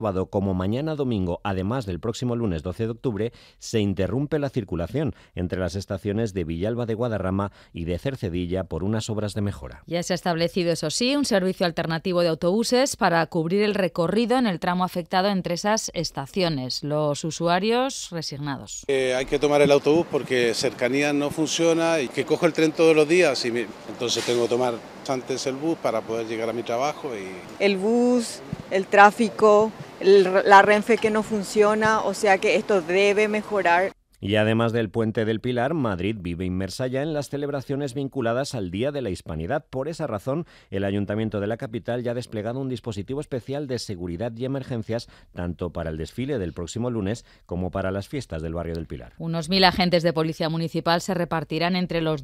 como mañana domingo, además del próximo lunes 12 de octubre, se interrumpe la circulación entre las estaciones de Villalba de Guadarrama y de Cercedilla por unas obras de mejora. Ya se ha establecido, eso sí, un servicio alternativo de autobuses para cubrir el recorrido en el tramo afectado entre esas estaciones. Los usuarios resignados. Hay que tomar el autobús porque cercanía no funciona y que cojo el tren todos los días y entonces tengo que tomar antes el bus para poder llegar a mi trabajo. El bus, el tráfico, la Renfe que no funciona, o sea que esto debe mejorar. Y además del Puente del Pilar, Madrid vive inmersa ya en las celebraciones vinculadas al Día de la Hispanidad. Por esa razón, el Ayuntamiento de la capital ya ha desplegado un dispositivo especial de seguridad y emergencias, tanto para el desfile del próximo lunes como para las fiestas del barrio del Pilar. Unos 1.000 agentes de policía municipal se repartirán entre los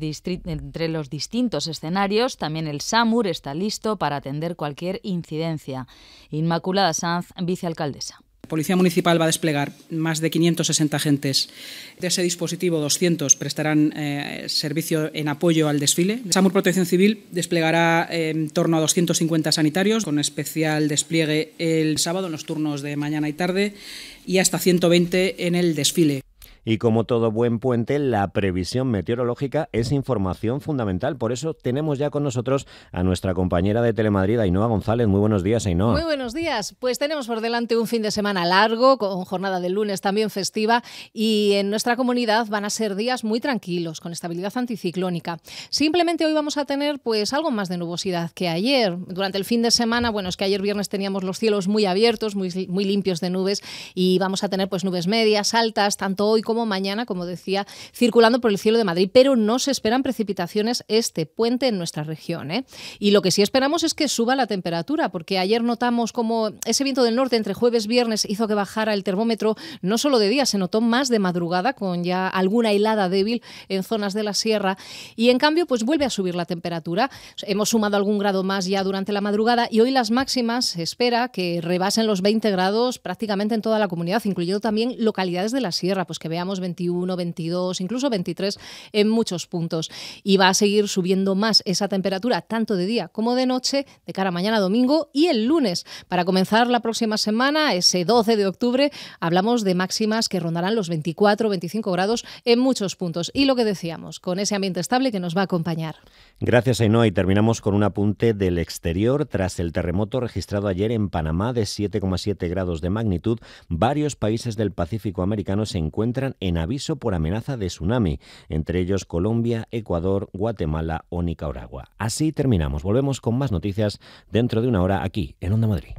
distintos escenarios. También el SAMUR está listo para atender cualquier incidencia. Inmaculada Sanz, vicealcaldesa. La Policía Municipal va a desplegar más de 560 agentes. De ese dispositivo, 200 prestarán servicio en apoyo al desfile. SAMUR Protección Civil desplegará en torno a 250 sanitarios, con especial despliegue el sábado en los turnos de mañana y tarde, y hasta 120 en el desfile. Y como todo buen puente, la previsión meteorológica es información fundamental. Por eso tenemos ya con nosotros a nuestra compañera de Telemadrid, Ainhoa González. Muy buenos días, Ainhoa. Muy buenos días. Pues tenemos por delante un fin de semana largo, con jornada de lunes también festiva, y en nuestra comunidad van a ser días muy tranquilos, con estabilidad anticiclónica. Simplemente hoy vamos a tener pues algo más de nubosidad que ayer. Durante el fin de semana, bueno, es que ayer viernes teníamos los cielos muy abiertos, muy limpios de nubes, y vamos a tener pues nubes medias, altas, tanto hoy como mañana, como decía, circulando por el cielo de Madrid, pero no se esperan precipitaciones este puente en nuestra región, ¿eh? Y lo que sí esperamos es que suba la temperatura, porque ayer notamos como ese viento del norte entre jueves y viernes hizo que bajara el termómetro, no solo de día, se notó más de madrugada, con ya alguna helada débil en zonas de la sierra, y en cambio pues vuelve a subir la temperatura. Hemos sumado algún grado más ya durante la madrugada, y hoy las máximas se espera que rebasen los 20 grados prácticamente en toda la comunidad, incluyendo también localidades de la sierra, pues que veamos 21, 22, incluso 23 en muchos puntos. Y va a seguir subiendo más esa temperatura, tanto de día como de noche, de cara a mañana domingo y el lunes. Para comenzar la próxima semana, ese 12 de octubre, hablamos de máximas que rondarán los 24, 25 grados en muchos puntos. Y lo que decíamos, con ese ambiente estable que nos va a acompañar. Gracias, Ainhoa. Y terminamos con un apunte del exterior. Tras el terremoto registrado ayer en Panamá de 7,7 grados de magnitud, varios países del Pacífico americano se encuentran en aviso por amenaza de tsunami, entre ellos Colombia, Ecuador, Guatemala o Nicaragua. Así terminamos. Volvemos con más noticias dentro de una hora aquí en Onda Madrid.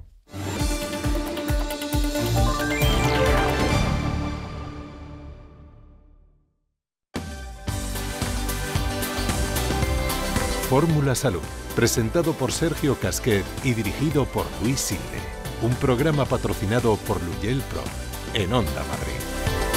Fórmula Salud, presentado por Sergio Casquet y dirigido por Luis Silve. Un programa patrocinado por Luyel Pro en Onda Madrid.